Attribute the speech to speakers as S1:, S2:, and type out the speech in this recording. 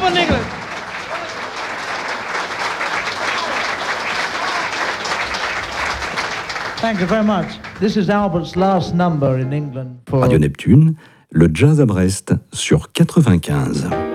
S1: Melbourne, England.
S2: Thank you very much. This is Albert's last number in England for
S3: Radio Neptune, le jazz à Brest sur 95.